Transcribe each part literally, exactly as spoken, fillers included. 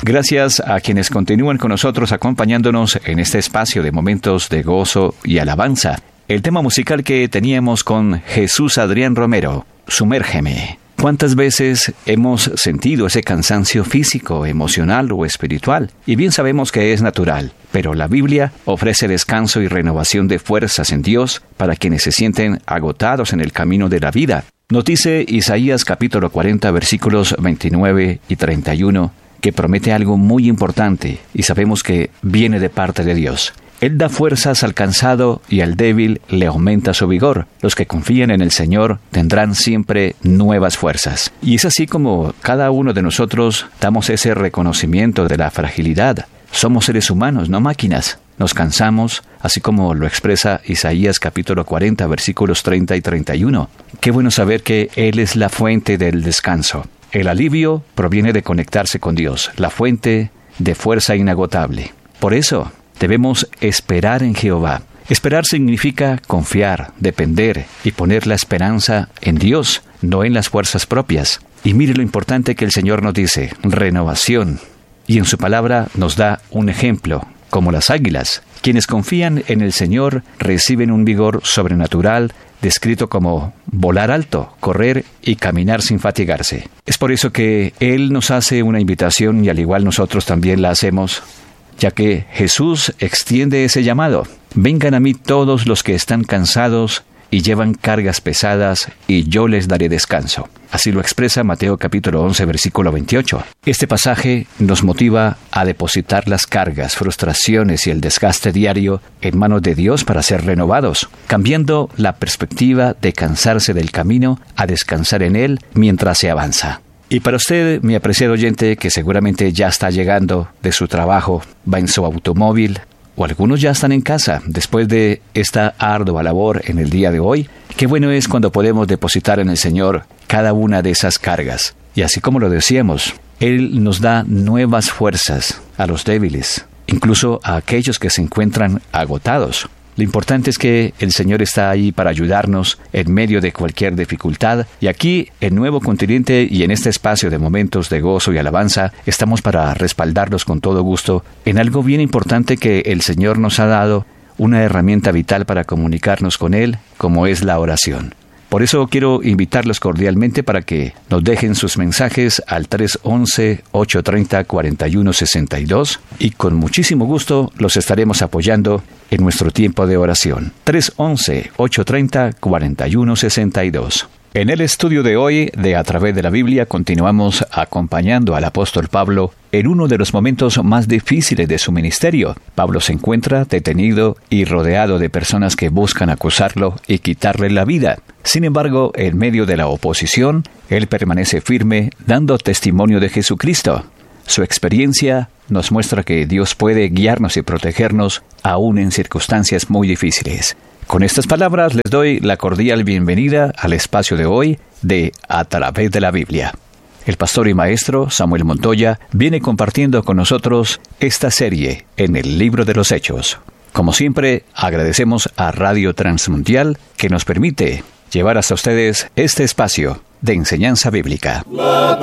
Gracias a quienes continúan con nosotros acompañándonos en este espacio de momentos de gozo y alabanza. El tema musical que teníamos con Jesús Adrián Romero, Sumérgeme. ¿Cuántas veces hemos sentido ese cansancio físico, emocional o espiritual? Y bien sabemos que es natural, pero la Biblia ofrece descanso y renovación de fuerzas en Dios para quienes se sienten agotados en el camino de la vida. Nos dice Isaías capítulo cuarenta, versículos veintinueve y treinta y uno, que promete algo muy importante y sabemos que viene de parte de Dios. Él da fuerzas al cansado y al débil le aumenta su vigor. Los que confían en el Señor tendrán siempre nuevas fuerzas. Y es así como cada uno de nosotros damos ese reconocimiento de la fragilidad. Somos seres humanos, no máquinas. Nos cansamos, así como lo expresa Isaías capítulo cuarenta, versículos treinta y treinta y uno. Qué bueno saber que Él es la fuente del descanso. El alivio proviene de conectarse con Dios, la fuente de fuerza inagotable. Por eso, debemos esperar en Jehová. Esperar significa confiar, depender y poner la esperanza en Dios, no en las fuerzas propias. Y mire lo importante que el Señor nos dice, renovación. Y en su palabra nos da un ejemplo, como las águilas. Quienes confían en el Señor reciben un vigor sobrenatural, descrito como volar alto, correr y caminar sin fatigarse. Es por eso que Él nos hace una invitación y al igual nosotros también la hacemos, ya que Jesús extiende ese llamado. Vengan a mí todos los que están cansados y llevan cargas pesadas, y yo les daré descanso. Así lo expresa Mateo capítulo once, versículo veintiocho. Este pasaje nos motiva a depositar las cargas, frustraciones y el desgaste diario en manos de Dios para ser renovados, cambiando la perspectiva de cansarse del camino a descansar en Él mientras se avanza. Y para usted, mi apreciado oyente, que seguramente ya está llegando de su trabajo, va en su automóvil, o algunos ya están en casa después de esta ardua labor en el día de hoy, qué bueno es cuando podemos depositar en el Señor cada una de esas cargas. Y así como lo decíamos, Él nos da nuevas fuerzas a los débiles, incluso a aquellos que se encuentran agotados. Lo importante es que el Señor está ahí para ayudarnos en medio de cualquier dificultad. Y aquí, en Nuevo Continente y en este espacio de momentos de gozo y alabanza, estamos para respaldarlos con todo gusto en algo bien importante que el Señor nos ha dado, una herramienta vital para comunicarnos con Él, como es la oración. Por eso quiero invitarlos cordialmente para que nos dejen sus mensajes al tres once, ocho treinta, cuarenta y uno sesenta y dos y con muchísimo gusto los estaremos apoyando en nuestro tiempo de oración. tres once, ocho treinta, cuarenta y uno sesenta y dos. En el estudio de hoy de A Través de la Biblia continuamos acompañando al apóstol Pablo en uno de los momentos más difíciles de su ministerio. Pablo se encuentra detenido y rodeado de personas que buscan acusarlo y quitarle la vida. Sin embargo, en medio de la oposición, él permanece firme, dando testimonio de Jesucristo. Su experiencia nos muestra que Dios puede guiarnos y protegernos aún en circunstancias muy difíciles. Con estas palabras les doy la cordial bienvenida al espacio de hoy de A Través de la Biblia. El pastor y maestro Samuel Montoya viene compartiendo con nosotros esta serie en el Libro de los Hechos. Como siempre, agradecemos a Radio Transmundial que nos permite llevar hasta ustedes este espacio de enseñanza bíblica. La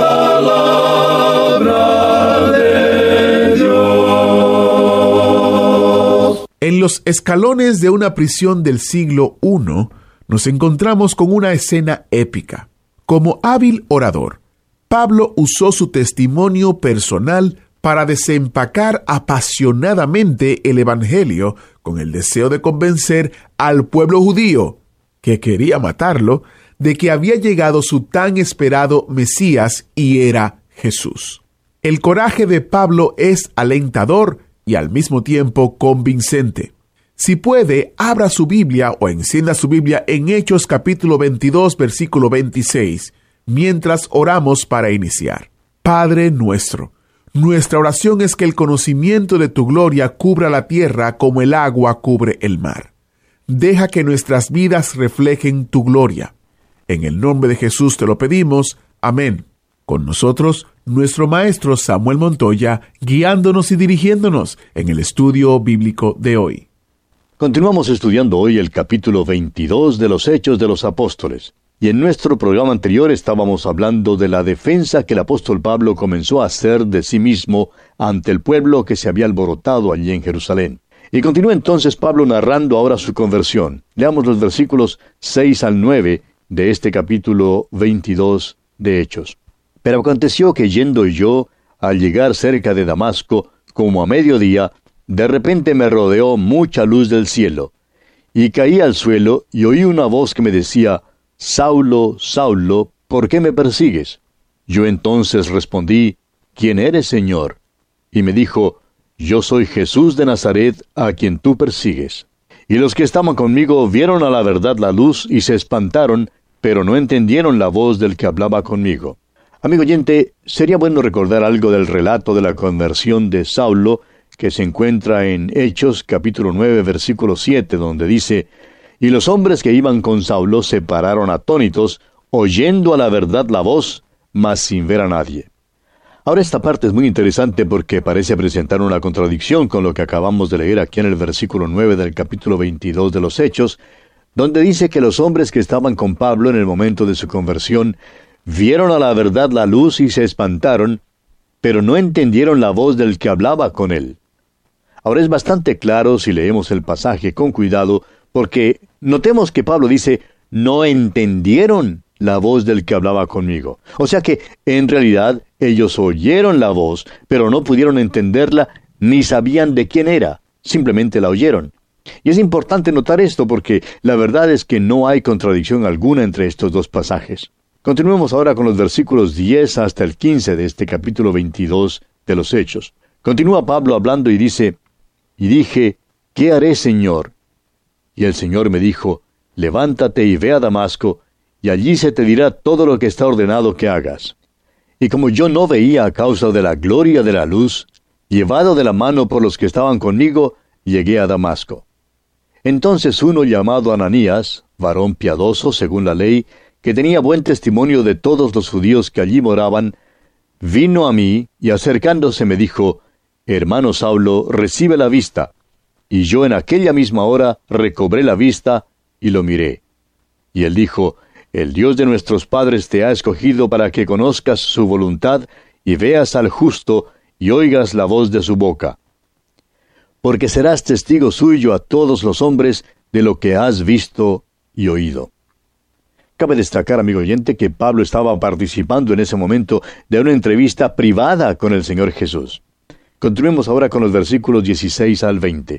palabra de Dios. En los escalones de una prisión del siglo primero, nos encontramos con una escena épica. Como hábil orador, Pablo usó su testimonio personal para desempacar apasionadamente el Evangelio con el deseo de convencer al pueblo judío, que quería matarlo, de que había llegado su tan esperado Mesías y era Jesús. El coraje de Pablo es alentador y al mismo tiempo convincente. Si puede, abra su Biblia o encienda su Biblia en Hechos capítulo veintidós, versículo veintiséis, mientras oramos para iniciar. Padre nuestro, nuestra oración es que el conocimiento de tu gloria cubra la tierra como el agua cubre el mar. Deja que nuestras vidas reflejen tu gloria. En el nombre de Jesús te lo pedimos. Amén. Con nosotros, nuestro maestro Samuel Montoya, guiándonos y dirigiéndonos en el estudio bíblico de hoy. Continuamos estudiando hoy el capítulo veintidós de los Hechos de los Apóstoles. Y en nuestro programa anterior estábamos hablando de la defensa que el apóstol Pablo comenzó a hacer de sí mismo ante el pueblo que se había alborotado allí en Jerusalén. Y continúa entonces Pablo narrando ahora su conversión. Leamos los versículos seis al nueve de este capítulo veintidós de Hechos. Pero aconteció que yendo yo, al llegar cerca de Damasco, como a mediodía, de repente me rodeó mucha luz del cielo. Y caí al suelo y oí una voz que me decía: Saulo, Saulo, ¿por qué me persigues? Yo entonces respondí: ¿Quién eres, Señor? Y me dijo: Yo soy Jesús de Nazaret, a quien tú persigues. Y los que estaban conmigo vieron a la verdad la luz y se espantaron, pero no entendieron la voz del que hablaba conmigo. Amigo oyente, sería bueno recordar algo del relato de la conversión de Saulo, que se encuentra en Hechos capítulo nueve, versículo siete, donde dice: Y los hombres que iban con Saulo se pararon atónitos, oyendo a la verdad la voz, mas sin ver a nadie. Ahora esta parte es muy interesante porque parece presentar una contradicción con lo que acabamos de leer aquí en el versículo nueve del capítulo veintidós de los Hechos, donde dice que los hombres que estaban con Pablo en el momento de su conversión vieron a la verdad la luz y se espantaron, pero no entendieron la voz del que hablaba con él. Ahora es bastante claro si leemos el pasaje con cuidado, porque notemos que Pablo dice: no entendieron la voz del que hablaba conmigo. O sea que, en realidad, ellos oyeron la voz, pero no pudieron entenderla, ni sabían de quién era. Simplemente la oyeron. Y es importante notar esto porque la verdad es que no hay contradicción alguna entre estos dos pasajes. Continuemos ahora con los versículos diez hasta el quince de este capítulo veintidós de los Hechos. Continúa Pablo hablando y dice: Y dije: ¿Qué haré, Señor? Y el Señor me dijo: Levántate y ve a Damasco, y allí se te dirá todo lo que está ordenado que hagas. Y como yo no veía a causa de la gloria de la luz, llevado de la mano por los que estaban conmigo, llegué a Damasco. Entonces uno llamado Ananías, varón piadoso según la ley, que tenía buen testimonio de todos los judíos que allí moraban, vino a mí y acercándose me dijo: Hermano Saulo, recibe la vista. Y yo en aquella misma hora recobré la vista y lo miré. Y él dijo: El Dios de nuestros padres te ha escogido para que conozcas su voluntad y veas al justo y oigas la voz de su boca. Porque serás testigo suyo a todos los hombres de lo que has visto y oído. Cabe destacar, amigo oyente, que Pablo estaba participando en ese momento de una entrevista privada con el Señor Jesús. Continuemos ahora con los versículos dieciséis al veinte.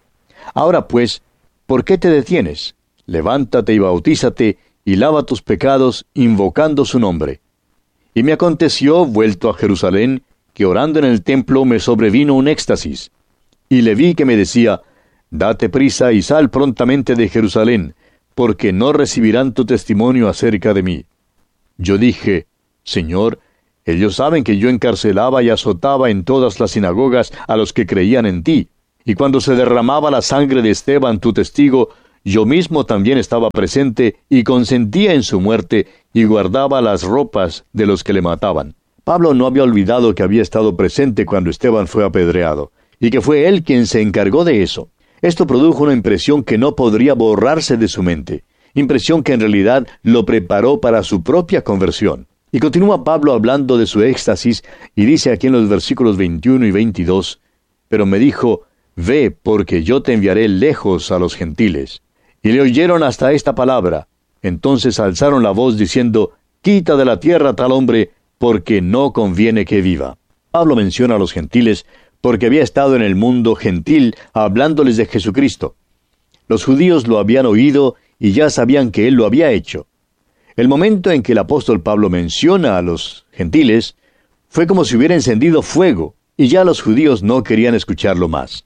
Ahora pues, ¿por qué te detienes? Levántate y bautízate, y lava tus pecados, invocando su nombre. Y me aconteció, vuelto a Jerusalén, que orando en el templo me sobrevino un éxtasis. Y le vi que me decía: Date prisa y sal prontamente de Jerusalén, porque no recibirán tu testimonio acerca de mí. Yo dije: Señor, ellos saben que yo encarcelaba y azotaba en todas las sinagogas a los que creían en ti. Y cuando se derramaba la sangre de Esteban, tu testigo, yo mismo también estaba presente y consentía en su muerte y guardaba las ropas de los que le mataban. Pablo no había olvidado que había estado presente cuando Esteban fue apedreado, y que fue él quien se encargó de eso. Esto produjo una impresión que no podría borrarse de su mente, impresión que en realidad lo preparó para su propia conversión. Y continúa Pablo hablando de su éxtasis, y dice aquí en los versículos veintiuno y veintidós, Pero me dijo: Ve, porque yo te enviaré lejos a los gentiles. Y le oyeron hasta esta palabra. Entonces alzaron la voz diciendo: Quita de la tierra a tal hombre, porque no conviene que viva. Pablo menciona a los gentiles porque había estado en el mundo gentil hablándoles de Jesucristo. Los judíos lo habían oído y ya sabían que él lo había hecho. El momento en que el apóstol Pablo menciona a los gentiles fue como si hubiera encendido fuego, y ya los judíos no querían escucharlo más.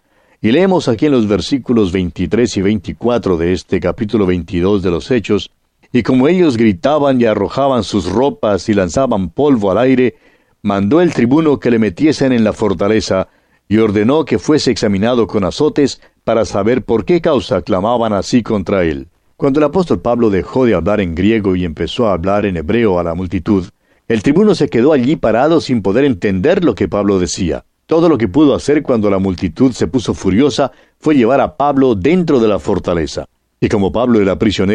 Y leemos aquí en los versículos veintitrés y veinticuatro de este capítulo veintidós de los Hechos: Y como ellos gritaban y arrojaban sus ropas y lanzaban polvo al aire, mandó el tribuno que le metiesen en la fortaleza, y ordenó que fuese examinado con azotes para saber por qué causa clamaban así contra él. Cuando el apóstol Pablo dejó de hablar en griego y empezó a hablar en hebreo a la multitud, el tribuno se quedó allí parado sin poder entender lo que Pablo decía. Todo lo que pudo hacer cuando la multitud se puso furiosa fue llevar a Pablo dentro de la fortaleza. Y como Pablo era prisionero,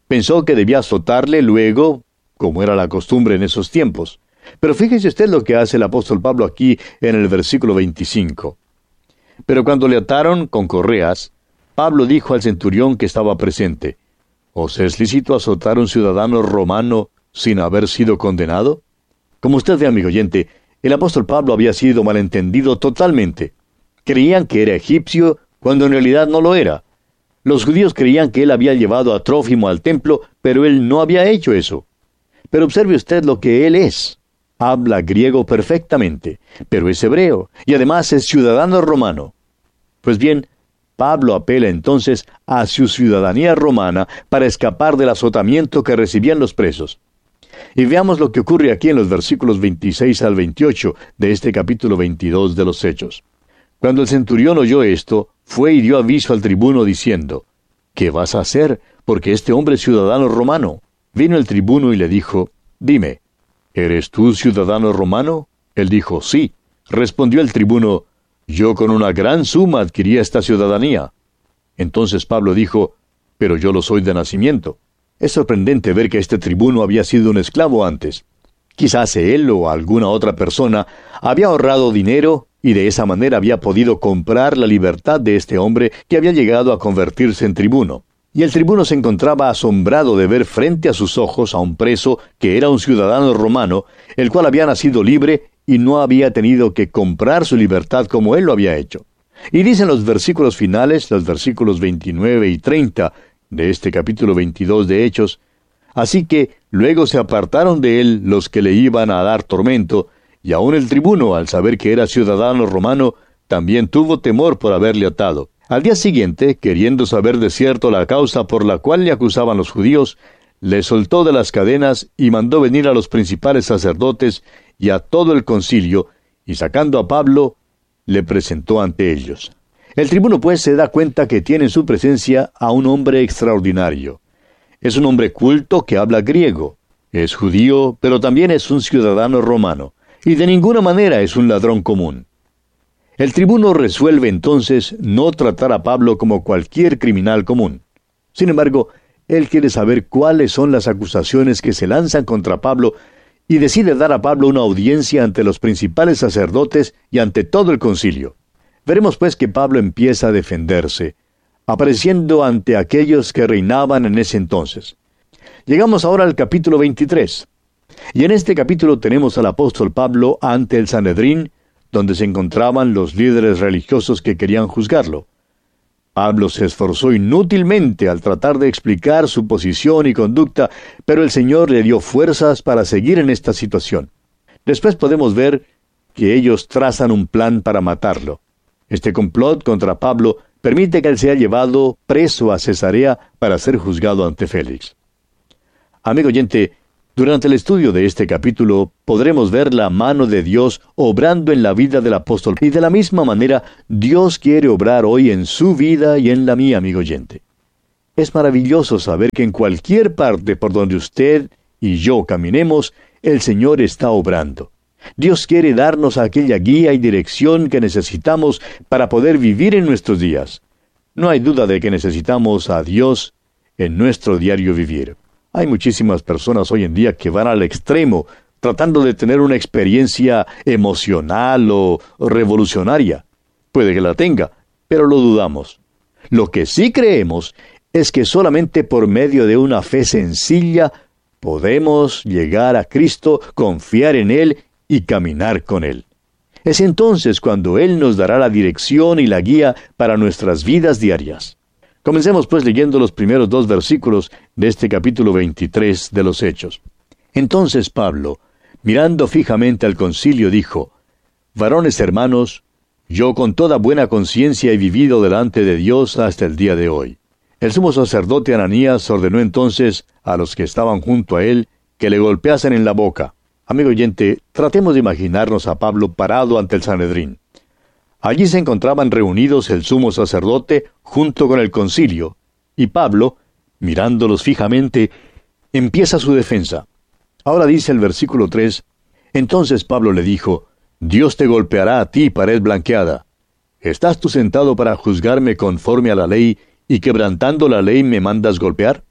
Pensó que debía azotarle luego, como era la costumbre en esos tiempos. Pero fíjese usted lo que hace el apóstol Pablo aquí en el versículo veinticinco. Pero cuando le ataron con correas, Pablo dijo al centurión que estaba presente: ¿Os es lícito azotar a un ciudadano romano sin haber sido condenado? Como usted ve, amigo oyente, el apóstol Pablo había sido malentendido totalmente. Creían que era egipcio cuando en realidad no lo era. Los judíos creían que él había llevado a Trófimo al templo, pero él no había hecho eso. Pero observe usted lo que él es. Habla griego perfectamente, pero es hebreo, y además es ciudadano romano. Pues bien, Pablo apela entonces a su ciudadanía romana para escapar del azotamiento que recibían los presos. Y veamos lo que ocurre aquí en los versículos veintiséis al veintiocho de este capítulo veintidós de los Hechos. Cuando el centurión oyó esto, fue y dio aviso al tribuno diciendo: ¿Qué vas a hacer? Porque este hombre es ciudadano romano. Vino el tribuno y le dijo: Dime, ¿eres tú ciudadano romano? Él dijo: Sí. Respondió el tribuno: Yo con una gran suma adquirí esta ciudadanía. Entonces Pablo dijo: Pero yo lo soy de nacimiento. Es sorprendente ver que este tribuno había sido un esclavo antes. Quizás él o alguna otra persona había ahorrado dinero y de esa manera había podido comprar la libertad de este hombre que había llegado a convertirse en tribuno. Y el tribuno se encontraba asombrado de ver frente a sus ojos a un preso que era un ciudadano romano, el cual había nacido libre y no había tenido que comprar su libertad como él lo había hecho. Y dicen los versículos finales, los versículos veintinueve y treinta de este capítulo veintidós de Hechos: Así que luego se apartaron de él los que le iban a dar tormento, y aun el tribuno, al saber que era ciudadano romano, también tuvo temor por haberle atado. Al día siguiente, queriendo saber de cierto la causa por la cual le acusaban los judíos, le soltó de las cadenas y mandó venir a los principales sacerdotes y a todo el concilio, y sacando a Pablo, le presentó ante ellos. El tribuno pues se da cuenta que tiene en su presencia a un hombre extraordinario. Es un hombre culto que habla griego. Es judío, pero también es un ciudadano romano, y de ninguna manera es un ladrón común. El tribuno resuelve entonces no tratar a Pablo como cualquier criminal común. Sin embargo, él quiere saber cuáles son las acusaciones que se lanzan contra Pablo y decide dar a Pablo una audiencia ante los principales sacerdotes y ante todo el concilio. Veremos pues que Pablo empieza a defenderse, apareciendo ante aquellos que reinaban en ese entonces. Llegamos ahora al capítulo veintitrés. Y en este capítulo tenemos al apóstol Pablo ante el Sanedrín, donde se encontraban los líderes religiosos que querían juzgarlo. Pablo se esforzó inútilmente al tratar de explicar su posición y conducta, pero el Señor le dio fuerzas para seguir en esta situación. Después podemos ver que ellos trazan un plan para matarlo. Este complot contra Pablo permite que él sea llevado preso a Cesarea para ser juzgado ante Félix. Amigo oyente, durante el estudio de este capítulo podremos ver la mano de Dios obrando en la vida del apóstol, y de la misma manera Dios quiere obrar hoy en su vida y en la mía, amigo oyente. Es maravilloso saber que en cualquier parte por donde usted y yo caminemos, el Señor está obrando. Dios quiere darnos aquella guía y dirección que necesitamos para poder vivir en nuestros días. No hay duda de que necesitamos a Dios en nuestro diario vivir. Hay muchísimas personas hoy en día que van al extremo, tratando de tener una experiencia emocional o revolucionaria. Puede que la tenga, pero lo dudamos. Lo que sí creemos es que solamente por medio de una fe sencilla podemos llegar a Cristo, confiar en Él y caminar con Él. Es entonces cuando Él nos dará la dirección y la guía para nuestras vidas diarias. Comencemos pues leyendo los primeros dos versículos de este capítulo veintitrés de los Hechos. Entonces Pablo, mirando fijamente al concilio, dijo: Varones hermanos, yo con toda buena conciencia he vivido delante de Dios hasta el día de hoy. El sumo sacerdote Ananías ordenó entonces a los que estaban junto a él que le golpeasen en la boca. Amigo oyente, tratemos de imaginarnos a Pablo parado ante el Sanedrín. Allí se encontraban reunidos el sumo sacerdote junto con el concilio, y Pablo, mirándolos fijamente, empieza su defensa. Ahora dice el versículo tres, entonces Pablo le dijo: Dios te golpeará a ti, pared blanqueada. ¿Estás tú sentado para juzgarme conforme a la ley, y quebrantando la ley me mandas golpear?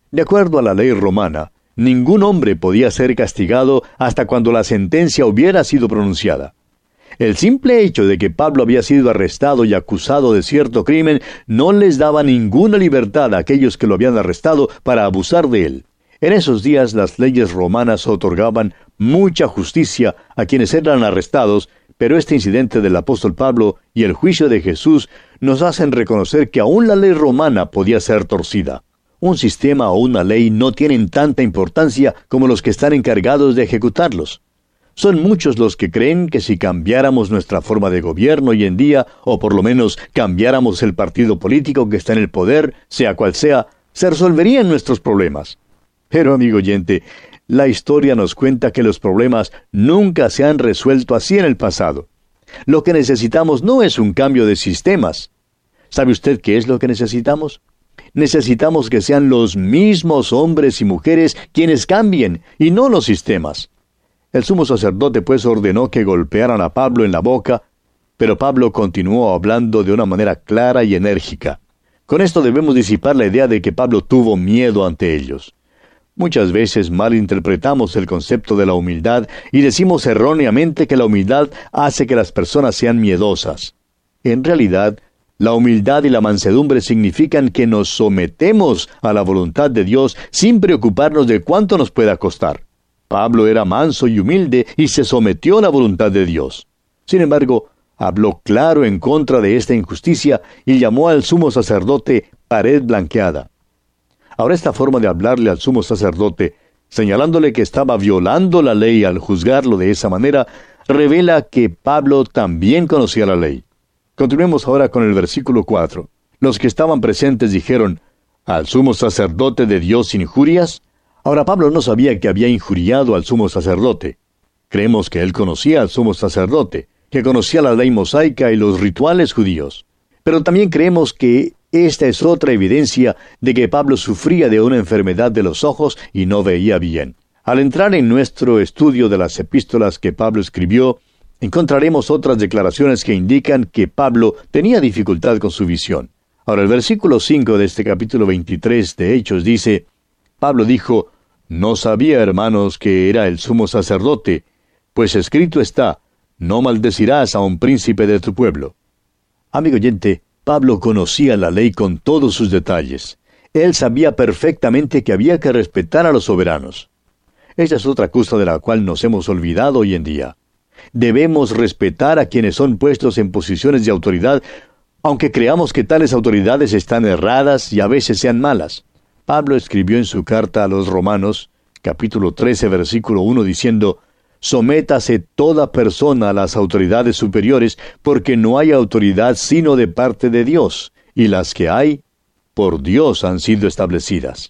De acuerdo a la ley romana, ningún hombre podía ser castigado hasta cuando la sentencia hubiera sido pronunciada. El simple hecho de que Pablo había sido arrestado y acusado de cierto crimen no les daba ninguna libertad a aquellos que lo habían arrestado para abusar de él. En esos días las leyes romanas otorgaban mucha justicia a quienes eran arrestados, pero este incidente del apóstol Pablo y el juicio de Jesús nos hacen reconocer que aún la ley romana podía ser torcida. Un sistema o una ley no tienen tanta importancia como los que están encargados de ejecutarlos. Son muchos los que creen que si cambiáramos nuestra forma de gobierno hoy en día, o por lo menos cambiáramos el partido político que está en el poder, sea cual sea, se resolverían nuestros problemas. Pero, amigo oyente, la historia nos cuenta que los problemas nunca se han resuelto así en el pasado. Lo que necesitamos no es un cambio de sistemas. ¿Sabe usted qué es lo que necesitamos? Necesitamos que sean los mismos hombres y mujeres quienes cambien, y no los sistemas. El sumo sacerdote pues ordenó que golpearan a Pablo en la boca, pero Pablo continuó hablando de una manera clara y enérgica. Con esto debemos disipar la idea de que Pablo tuvo miedo ante ellos. Muchas veces malinterpretamos el concepto de la humildad y decimos erróneamente que la humildad hace que las personas sean miedosas. En realidad, la humildad y la mansedumbre significan que nos sometemos a la voluntad de Dios sin preocuparnos de cuánto nos pueda costar. Pablo era manso y humilde y se sometió a la voluntad de Dios. Sin embargo, habló claro en contra de esta injusticia y llamó al sumo sacerdote pared blanqueada. Ahora esta forma de hablarle al sumo sacerdote, señalándole que estaba violando la ley al juzgarlo de esa manera, revela que Pablo también conocía la ley. Continuemos ahora con el versículo cuatro. Los que estaban presentes dijeron, ¿al sumo sacerdote de Dios injurias? Ahora Pablo no sabía que había injuriado al sumo sacerdote. Creemos que él conocía al sumo sacerdote, que conocía la ley mosaica y los rituales judíos. Pero también creemos que esta es otra evidencia de que Pablo sufría de una enfermedad de los ojos y no veía bien. Al entrar en nuestro estudio de las epístolas que Pablo escribió, encontraremos otras declaraciones que indican que Pablo tenía dificultad con su visión. Ahora el versículo cinco de este capítulo veintitrés de Hechos dice, Pablo dijo, «No sabía, hermanos, que era el sumo sacerdote, pues escrito está, no maldecirás a un príncipe de tu pueblo». Amigo oyente, Pablo conocía la ley con todos sus detalles. Él sabía perfectamente que había que respetar a los soberanos. Esta es otra cosa de la cual nos hemos olvidado hoy en día. Debemos respetar a quienes son puestos en posiciones de autoridad, aunque creamos que tales autoridades están erradas y a veces sean malas. Pablo escribió en su carta a los Romanos, capítulo trece, versículo uno, diciendo, «Sométase toda persona a las autoridades superiores, porque no hay autoridad sino de parte de Dios, y las que hay, por Dios han sido establecidas».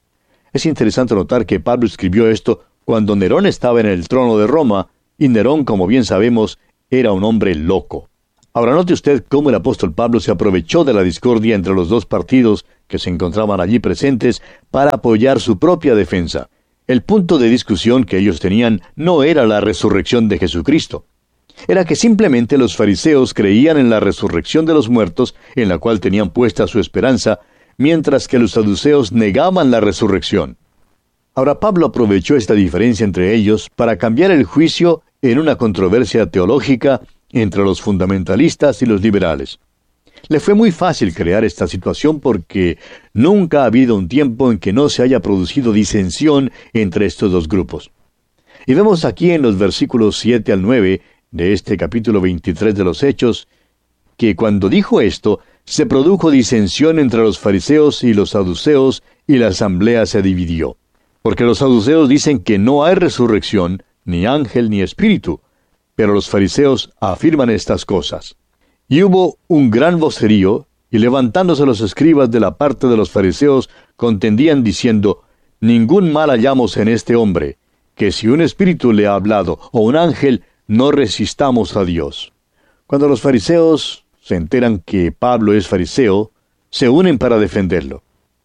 Es interesante notar que Pablo escribió esto cuando Nerón estaba en el trono de Roma, y Nerón, como bien sabemos, era un hombre loco. Ahora note usted cómo el apóstol Pablo se aprovechó de la discordia entre los dos partidos que se encontraban allí presentes para apoyar su propia defensa. El punto de discusión que ellos tenían no era la resurrección de Jesucristo. Era que simplemente los fariseos creían en la resurrección de los muertos, en la cual tenían puesta su esperanza, mientras que los saduceos negaban la resurrección. Ahora Pablo aprovechó esta diferencia entre ellos para cambiar el juicio en una controversia teológica entre los fundamentalistas y los liberales. Le fue muy fácil crear esta situación porque nunca ha habido un tiempo en que no se haya producido disensión entre estos dos grupos. Y vemos aquí en los versículos siete al nueve de este capítulo veintitrés de los Hechos, que cuando dijo esto, se produjo disensión entre los fariseos y los saduceos, y la asamblea se dividió. Porque los saduceos dicen que no hay resurrección, ni ángel ni espíritu, pero los fariseos afirman estas cosas. Y hubo un gran vocerío, y levantándose los escribas de la parte de los fariseos, contendían diciendo, «Ningún mal hallamos en este hombre, que si un espíritu le ha hablado, o un ángel, no resistamos a Dios». Cuando los fariseos se enteran que Pablo es fariseo, se unen para defenderlo.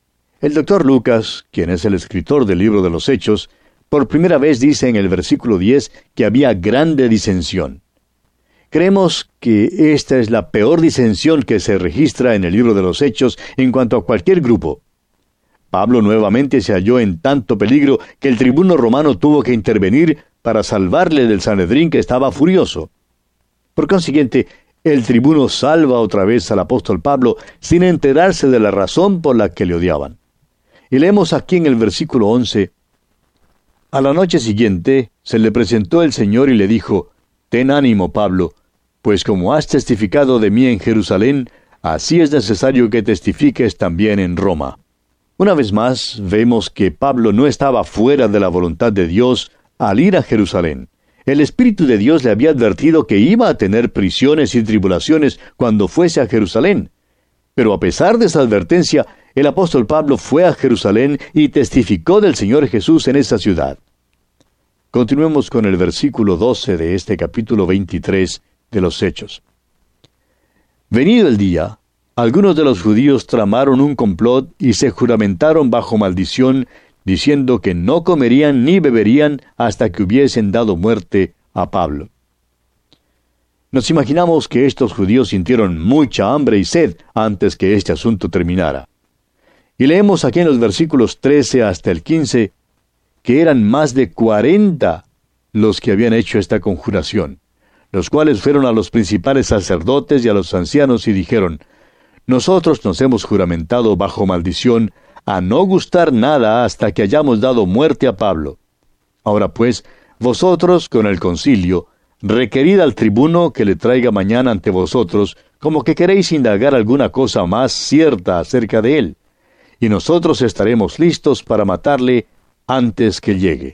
El doctor Lucas, quien es el escritor del libro de los Hechos, por primera vez dice en el versículo diez que había grande disensión. Creemos que esta es la peor disensión que se registra en el libro de los Hechos en cuanto a cualquier grupo. Pablo nuevamente se halló en tanto peligro que el tribuno romano tuvo que intervenir para salvarle del Sanedrín, que estaba furioso. Por consiguiente, el tribuno salva otra vez al apóstol Pablo sin enterarse de la razón por la que le odiaban. Y leemos aquí en el versículo once: A la noche siguiente se le presentó el Señor y le dijo: Ten ánimo, Pablo, pues como has testificado de mí en Jerusalén, así es necesario que testifiques también en Roma. Una vez más, vemos que Pablo no estaba fuera de la voluntad de Dios al ir a Jerusalén. El Espíritu de Dios le había advertido que iba a tener prisiones y tribulaciones cuando fuese a Jerusalén. Pero a pesar de esa advertencia, el apóstol Pablo fue a Jerusalén y testificó del Señor Jesús en esa ciudad. Continuemos con el versículo doce de este capítulo veintitrés de los Hechos. Venido el día, algunos de los judíos tramaron un complot y se juramentaron bajo maldición, diciendo que no comerían ni beberían hasta que hubiesen dado muerte a Pablo. Nos imaginamos que estos judíos sintieron mucha hambre y sed antes que este asunto terminara. Y leemos aquí en los versículos trece hasta el quince, que eran más de cuarenta los que habían hecho esta conjuración, los cuales fueron a los principales sacerdotes y a los ancianos y dijeron: Nosotros nos hemos juramentado bajo maldición a no gustar nada hasta que hayamos dado muerte a Pablo. Ahora pues, vosotros con el concilio, requerid al tribuno que le traiga mañana ante vosotros, como que queréis indagar alguna cosa más cierta acerca de él, y nosotros estaremos listos para matarle antes que llegue.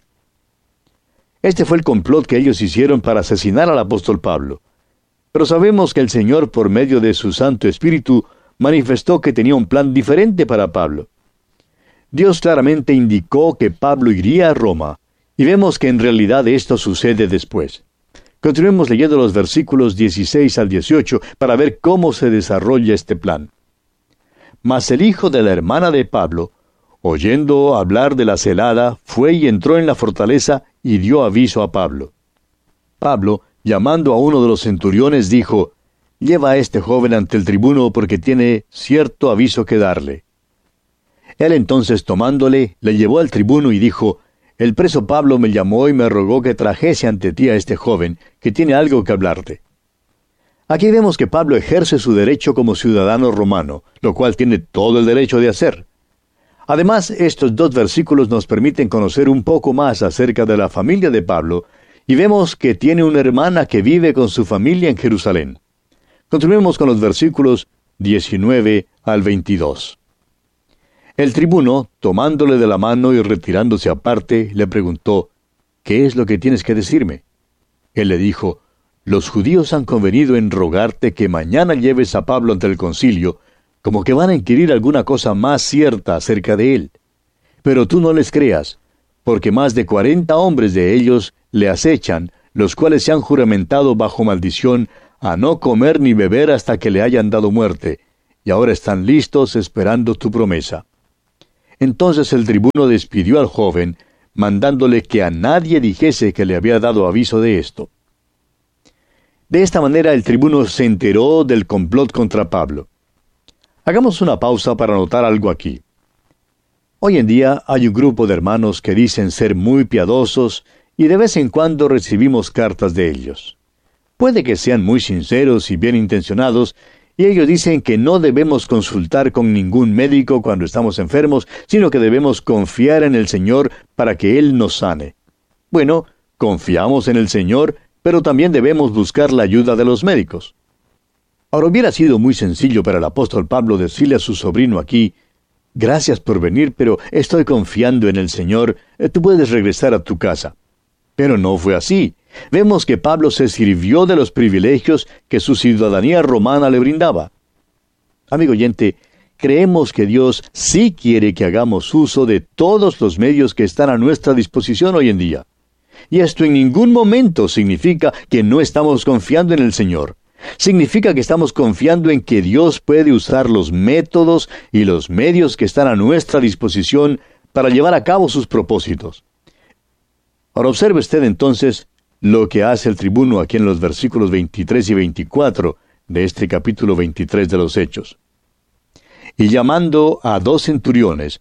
Este fue el complot que ellos hicieron para asesinar al apóstol Pablo. Pero sabemos que el Señor, por medio de su Santo Espíritu, manifestó que tenía un plan diferente para Pablo. Dios claramente indicó que Pablo iría a Roma, y vemos que en realidad esto sucede después. Continuemos leyendo los versículos dieciséis al dieciocho para ver cómo se desarrolla este plan. Mas el hijo de la hermana de Pablo, oyendo hablar de la celada, fue y entró en la fortaleza y dio aviso a Pablo. Pablo, llamando a uno de los centuriones, dijo: Lleva a este joven ante el tribuno porque tiene cierto aviso que darle. Él entonces, tomándole, le llevó al tribuno y dijo: El preso Pablo me llamó y me rogó que trajese ante ti a este joven, que tiene algo que hablarte. Aquí vemos que Pablo ejerce su derecho como ciudadano romano, lo cual tiene todo el derecho de hacer. Además, estos dos versículos nos permiten conocer un poco más acerca de la familia de Pablo, y vemos que tiene una hermana que vive con su familia en Jerusalén. Continuemos con los versículos diecinueve al veintidós. El tribuno, tomándole de la mano y retirándose aparte, le preguntó: ¿Qué es lo que tienes que decirme? Él le dijo: Los judíos han convenido en rogarte que mañana lleves a Pablo ante el concilio, como que van a inquirir alguna cosa más cierta acerca de él. Pero tú no les creas, porque más de cuarenta hombres de ellos le acechan, los cuales se han juramentado bajo maldición a no comer ni beber hasta que le hayan dado muerte, y ahora están listos esperando tu promesa. Entonces el tribuno despidió al joven, mandándole que a nadie dijese que le había dado aviso de esto. De esta manera el tribuno se enteró del complot contra Pablo. Hagamos una pausa para notar algo aquí. Hoy en día hay un grupo de hermanos que dicen ser muy piadosos y de vez en cuando recibimos cartas de ellos. Puede que sean muy sinceros y bien intencionados, y ellos dicen que no debemos consultar con ningún médico cuando estamos enfermos, sino que debemos confiar en el Señor para que Él nos sane. Bueno, confiamos en el Señor, pero también debemos buscar la ayuda de los médicos. Ahora, hubiera sido muy sencillo para el apóstol Pablo decirle a su sobrino aquí: Gracias por venir, pero estoy confiando en el Señor, tú puedes regresar a tu casa. Pero no fue así. Vemos que Pablo se sirvió de los privilegios que su ciudadanía romana le brindaba. Amigo oyente, creemos que Dios sí quiere que hagamos uso de todos los medios que están a nuestra disposición hoy en día. Y esto en ningún momento significa que no estamos confiando en el Señor. Significa que estamos confiando en que Dios puede usar los métodos y los medios que están a nuestra disposición para llevar a cabo sus propósitos. Ahora observe usted entonces lo que hace el tribuno aquí en los versículos veintitrés y veinticuatro de este capítulo veintitrés de los Hechos. Y llamando a dos centuriones,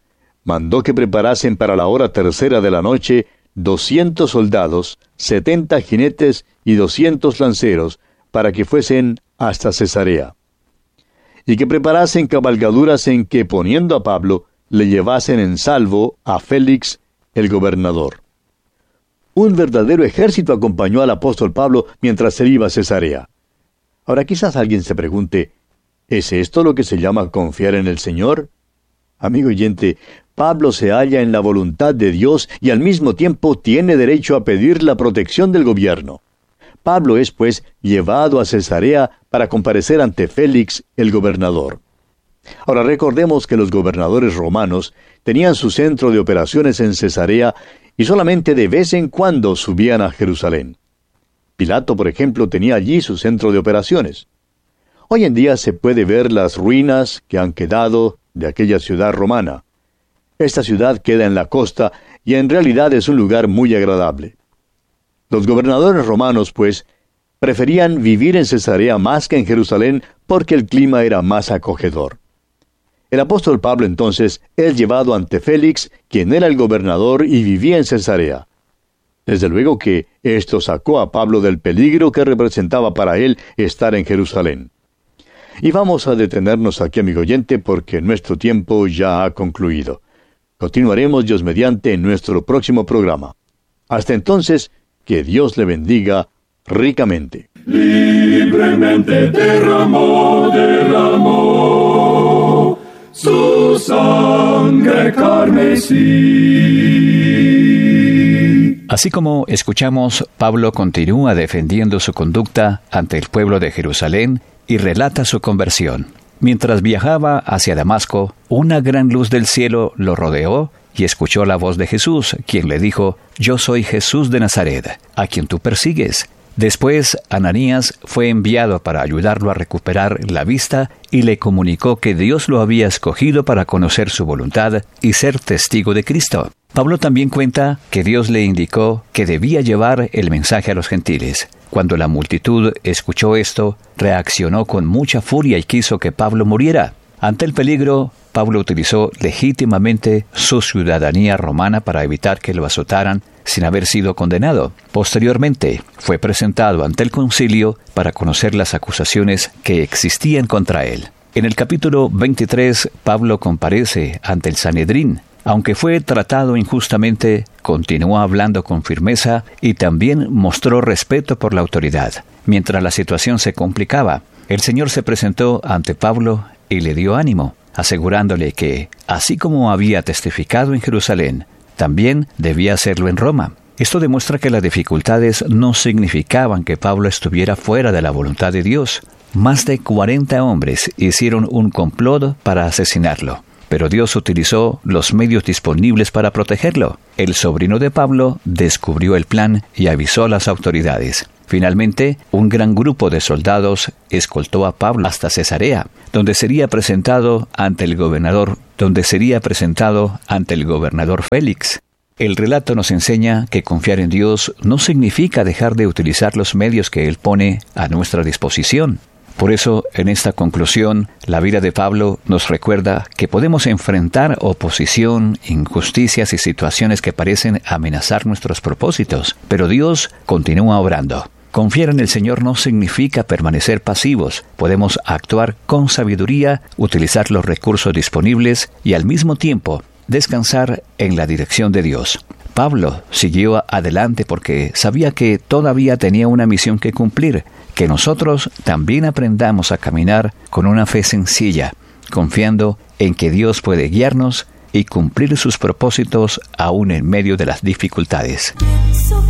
mandó que preparasen para la hora tercera de la noche doscientos soldados, setenta jinetes y doscientos lanceros, para que fuesen hasta Cesarea. Y que preparasen cabalgaduras en que, poniendo a Pablo, le llevasen en salvo a Félix, el gobernador. Un verdadero ejército acompañó al apóstol Pablo mientras él iba a Cesarea. Ahora quizás alguien se pregunte, ¿es esto lo que se llama confiar en el Señor? Amigo oyente, Pablo se halla en la voluntad de Dios y al mismo tiempo tiene derecho a pedir la protección del gobierno. Pablo es, pues, llevado a Cesarea para comparecer ante Félix, el gobernador. Ahora recordemos que los gobernadores romanos tenían su centro de operaciones en Cesarea y solamente de vez en cuando subían a Jerusalén. Pilato, por ejemplo, tenía allí su centro de operaciones. Hoy en día se puede ver las ruinas que han quedado de aquella ciudad romana. Esta ciudad queda en la costa y en realidad es un lugar muy agradable. Los gobernadores romanos, pues, preferían vivir en Cesarea más que en Jerusalén porque el clima era más acogedor. El apóstol Pablo entonces es llevado ante Félix, quien era el gobernador y vivía en Cesarea. Desde luego que esto sacó a Pablo del peligro que representaba para él estar en Jerusalén. Y vamos a detenernos aquí, amigo oyente, porque nuestro tiempo ya ha concluido. Continuaremos, Dios mediante, en nuestro próximo programa. Hasta entonces, que Dios le bendiga ricamente. Libremente derramó, derramó su sangre carmesí. Así como escuchamos, Pablo continúa defendiendo su conducta ante el pueblo de Jerusalén y relata su conversión. Mientras viajaba hacia Damasco, una gran luz del cielo lo rodeó y escuchó la voz de Jesús, quien le dijo: «Yo soy Jesús de Nazaret, a quien tú persigues». Después, Ananías fue enviado para ayudarlo a recuperar la vista y le comunicó que Dios lo había escogido para conocer su voluntad y ser testigo de Cristo. Pablo también cuenta que Dios le indicó que debía llevar el mensaje a los gentiles. Cuando la multitud escuchó esto, reaccionó con mucha furia y quiso que Pablo muriera. Ante el peligro, Pablo utilizó legítimamente su ciudadanía romana para evitar que lo azotaran sin haber sido condenado. Posteriormente, fue presentado ante el concilio para conocer las acusaciones que existían contra él. En el capítulo veintitrés, Pablo comparece ante el Sanedrín. Aunque fue tratado injustamente, continuó hablando con firmeza y también mostró respeto por la autoridad. Mientras la situación se complicaba, el Señor se presentó ante Pablo y le dio ánimo, asegurándole que, así como había testificado en Jerusalén, también debía hacerlo en Roma. Esto demuestra que las dificultades no significaban que Pablo estuviera fuera de la voluntad de Dios. Más de cuarenta hombres hicieron un complot para asesinarlo, pero Dios utilizó los medios disponibles para protegerlo. El sobrino de Pablo descubrió el plan y avisó a las autoridades. Finalmente, un gran grupo de soldados escoltó a Pablo hasta Cesarea, donde sería presentado ante el gobernador, donde sería presentado ante el gobernador Félix. El relato nos enseña que confiar en Dios no significa dejar de utilizar los medios que Él pone a nuestra disposición. Por eso, en esta conclusión, la vida de Pablo nos recuerda que podemos enfrentar oposición, injusticias y situaciones que parecen amenazar nuestros propósitos, pero Dios continúa obrando. Confiar en el Señor no significa permanecer pasivos. Podemos actuar con sabiduría, utilizar los recursos disponibles y al mismo tiempo descansar en la dirección de Dios. Pablo siguió adelante porque sabía que todavía tenía una misión que cumplir, que nosotros también aprendamos a caminar con una fe sencilla, confiando en que Dios puede guiarnos y cumplir sus propósitos aún en medio de las dificultades.